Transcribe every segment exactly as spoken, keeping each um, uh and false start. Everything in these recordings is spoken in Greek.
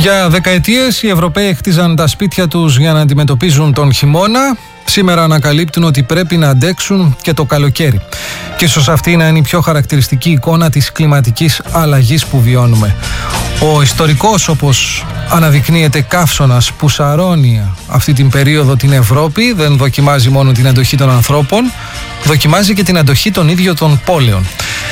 Για δεκαετίες οι Ευρωπαίοι χτίζαν τα σπίτια τους για να αντιμετωπίζουν τον χειμώνα. Σήμερα ανακαλύπτουν ότι πρέπει να αντέξουν και το καλοκαίρι. Και ίσως αυτή να είναι η πιο χαρακτηριστική εικόνα της κλιματικής αλλαγής που βιώνουμε. Ο ιστορικός, όπως αναδεικνύεται, καύσωνας που σαρώνει αυτή την περίοδο την Ευρώπη, δεν δοκιμάζει μόνο την αντοχή των ανθρώπων, δοκιμάζει και την αντοχή των ίδιων των πόλεων.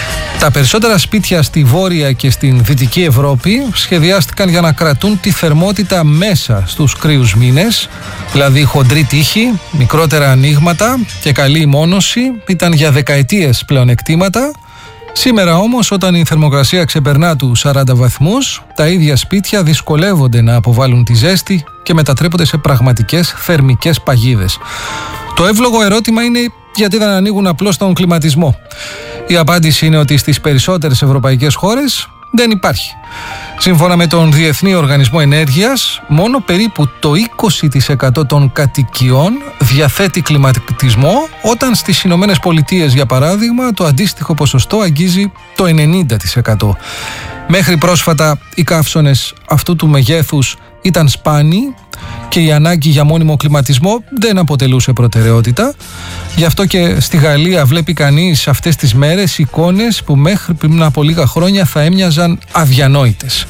Τα περισσότερα σπίτια στη Βόρεια και στην Δυτική Ευρώπη σχεδιάστηκαν για να κρατούν τη θερμότητα μέσα στους κρύους μήνες, δηλαδή χοντρή τύχη, μικρότερα ανοίγματα και καλή μόνωση ήταν για δεκαετίες πλεονεκτήματα. Σήμερα όμως, όταν η θερμοκρασία ξεπερνά τους σαράντα βαθμούς, τα ίδια σπίτια δυσκολεύονται να αποβάλουν τη ζέστη και μετατρέπονται σε πραγματικές θερμικές παγίδες. Το εύλογο ερώτημα είναι γιατί δεν ανοίγουν απλώς τον κλιματισμό. Η απάντηση είναι ότι στις περισσότερες ευρωπαϊκές χώρες δεν υπάρχει. Σύμφωνα με τον Διεθνή Οργανισμό Ενέργειας, μόνο περίπου το είκοσι τοις εκατό των κατοικιών διαθέτει κλιματισμό, όταν στις Ηνωμένες Πολιτείες, για παράδειγμα, το αντίστοιχο ποσοστό αγγίζει το ενενήντα τοις εκατό. Μέχρι πρόσφατα οι καύσωνες αυτού του μεγέθους ήταν σπάνιοι και η ανάγκη για μόνιμο κλιματισμό δεν αποτελούσε προτεραιότητα. Γι' αυτό και στη Γαλλία βλέπει κανείς αυτές τις μέρες εικόνες που μέχρι πριν από λίγα χρόνια θα έμοιαζαν αδιανόητες.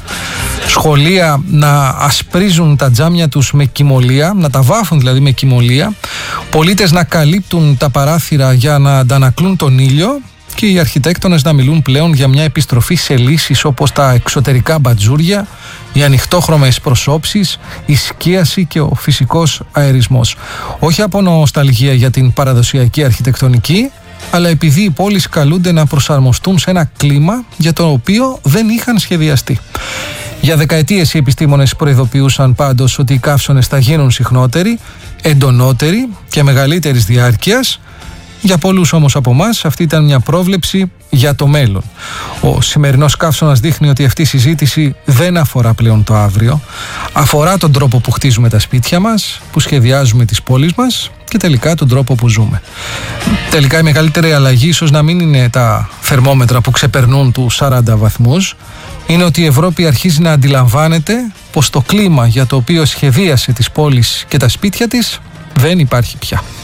Σχολεία να ασπρίζουν τα τζάμια τους με κυμολία, να τα βάφουν δηλαδή με κυμολία, πολίτες να καλύπτουν τα παράθυρα για να αντανακλούν τον ήλιο και οι αρχιτέκτονες να μιλούν πλέον για μια επιστροφή σε λύσεις όπως τα εξωτερικά μπατζούρια, οι ανοιχτόχρωμες προσώψεις, η σκίαση και ο φυσικός αερισμός. Όχι από νοσταλγία για την παραδοσιακή αρχιτεκτονική, αλλά επειδή οι πόλεις καλούνται να προσαρμοστούν σε ένα κλίμα για το οποίο δεν είχαν σχεδιαστεί. Για δεκαετίες οι επιστήμονες προειδοποιούσαν πάντως ότι οι καύσωνες θα γίνουν συχνότεροι, εντονότεροι και μεγαλύτερης διάρκειας. Για πολλούς όμως από εμάς αυτή ήταν μια πρόβλεψη για το μέλλον. Ο σημερινός καύσωνας δείχνει ότι αυτή η συζήτηση δεν αφορά πλέον το αύριο. Αφορά τον τρόπο που χτίζουμε τα σπίτια μας, που σχεδιάζουμε τις πόλεις μας και τελικά τον τρόπο που ζούμε. Τελικά η μεγαλύτερη αλλαγή ίσως να μην είναι τα θερμόμετρα που ξεπερνούν τους σαράντα βαθμούς. Είναι ότι η Ευρώπη αρχίζει να αντιλαμβάνεται πως το κλίμα για το οποίο σχεδίασε τις πόλεις και τα σπίτια της δεν υπάρχει πια.